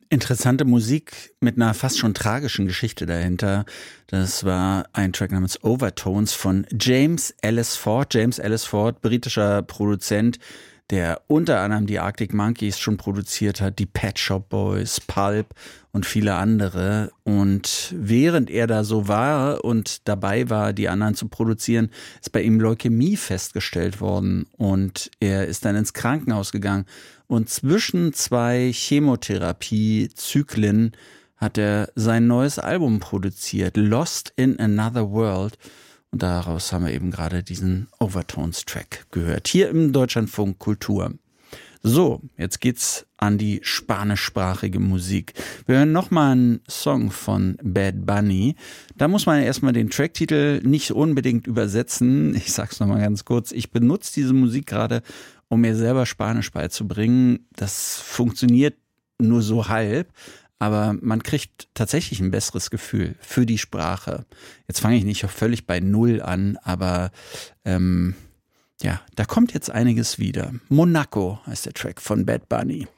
Interessante Musik mit einer fast schon tragischen Geschichte dahinter. Das war ein Track namens Overtones von James Ellis Ford. James Ellis Ford, britischer Produzent, der unter anderem die Arctic Monkeys schon produziert hat, die Pet Shop Boys, Pulp und viele andere. Und während er da so war und dabei war, die anderen zu produzieren, ist bei ihm Leukämie festgestellt worden. Und er ist dann ins Krankenhaus gegangen. Und zwischen zwei Chemotherapie-Zyklen hat er sein neues Album produziert, Lost in Another World. Und daraus haben wir eben gerade diesen Overtones-Track gehört. Hier im Deutschlandfunk Kultur. So, jetzt geht's an die spanischsprachige Musik. Wir hören nochmal einen Song von Bad Bunny. Da muss man erstmal den Tracktitel nicht unbedingt übersetzen. Ich sag's nochmal ganz kurz. Ich benutze diese Musik gerade, um mir selber Spanisch beizubringen. Das funktioniert nur so halb. Aber man kriegt tatsächlich ein besseres Gefühl für die Sprache. Jetzt fange ich nicht völlig bei Null an, aber ja, da kommt jetzt einiges wieder. Monaco heißt der Track von Bad Bunny.